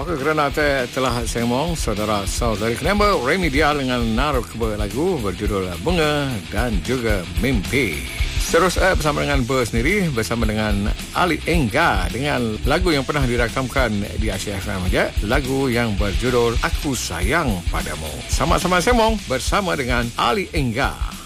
Okey, kerana telah sembang saudara-saudari kenapa Remy Dia dengan naruh sebuah lagu berjudul Bunga dan juga Mimpi. Terus bersama dengan Ber sendiri, bersama dengan Ali Enggar dengan lagu yang pernah dirakamkan di Asia FM saja, lagu yang berjudul Aku Sayang Padamu. Sama-sama sembang bersama dengan Ali Enggar.